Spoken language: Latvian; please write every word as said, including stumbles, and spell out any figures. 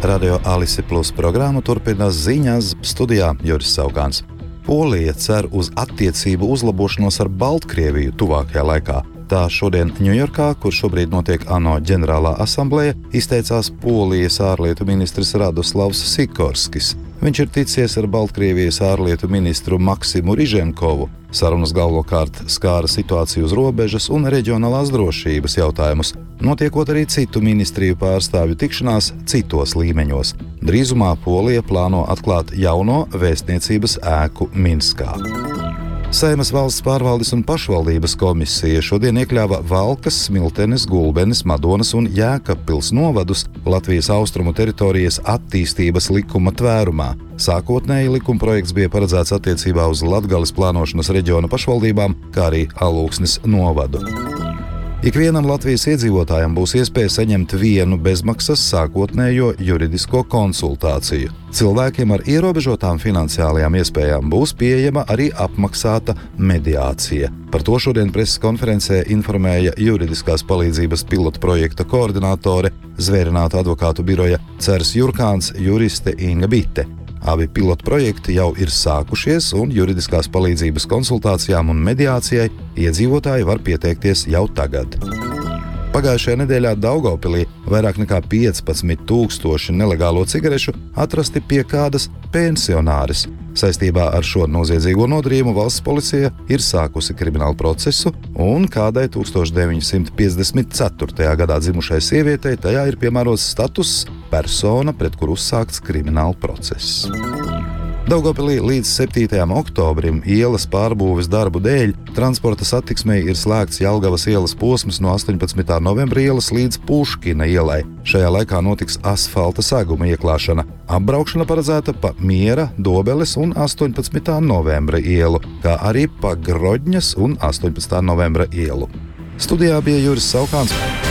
Radio Alise Plus programmu turpina ziņas, studijā Juris Saukāns. Polija cer uz attiecību uzlabošanos ar Baltkrieviju tuvākajā laikā. Tā šodien Ņujorkā, kur šobrīd notiek ANO ģenerālā asambleja, izteicās Polijas ārlietu ministrs Radoslavs Sikorskis. Viņš ir ticies ar Baltkrievijas ārlietu ministru Maksimu Riženkovu. Sarunas galvenokārt skāra situāciju uz robežas un reģionālās drošības jautājumus, notiekot arī citu ministriju pārstāvju tikšanās citos līmeņos. Drīzumā Polija plāno atklāt jauno vēstniecības ēku Minskā. Seimas valsts pārvaldes un pašvaldības komisija šodien iekļāva Valkas, Smiltenes, Gulbenes, Madonas un Jēkabpils novadus Latvijas austrumu teritorijas attīstības likuma tvērumā. Sākotnēji likumprojekts bija paredzēts attiecībā uz Latgales plānošanas reģiona pašvaldībām, kā arī Alūksnes novadu. Ikvienam Latvijas iedzīvotājam būs iespēja saņemt vienu bezmaksas sākotnējo juridisko konsultāciju. Cilvēkiem ar ierobežotām finansiālajām iespējām būs pieejama arī apmaksāta mediācija. Par to šodien preses konferencē informēja juridiskās palīdzības pilotprojekta koordinātore, Zvērinātu advokātu biroja Cers Jurkāns, juriste Inga Bite. Abi pilotprojekti jau ir sākušies, un juridiskās palīdzības konsultācijām un mediācijai iedzīvotāji var pieteikties jau tagad. Pagājušajā nedēļā Daugavpilī vairāk nekā piecpadsmit tūkstoši nelegālo cigarešu atrasti pie kādas pensionāres. Saistībā ar šo noziedzīgo nodarījumu valsts policija ir sākusi kriminālu procesu, un kādai deviņdesmit piecdesmit ceturtajā gadā dzimušai sievietei tajā ir piemērots status persona, pret kuru uzsākts kriminālu process. Daugavpilī līdz septītajam oktobrim ielas pārbūves darbu dēļ transporta satiksmei ir slēgts Jelgavas ielas posms no astoņpadsmitā novembra ielas līdz Puškina ielai. Šajā laikā notiks asfalta seguma ieklāšana. Apbraukšana paredzēta pa Miera, Dobeles un astoņpadsmitā novembra ielu, kā arī pa Grodņas un astoņpadsmitā novembra ielu. Studijā bija Juris Saukāns.